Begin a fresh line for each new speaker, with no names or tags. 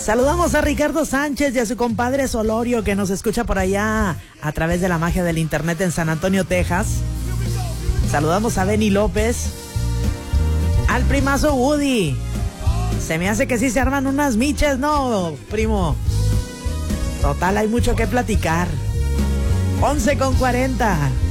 Saludamos a Ricardo Sánchez y a su compadre Solorio, que nos escucha por allá a través de la magia del internet en San Antonio, Texas. Saludamos a Benny López, al primazo Woody. Se me hace que sí se arman unas miches, ¿no, primo? Total, hay mucho que platicar. 11:40.